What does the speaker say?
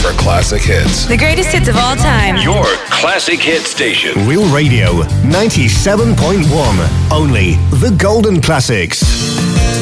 for classic hits. The greatest hits of all time. Your classic hit station. Real Radio 97.1. Only the golden classics.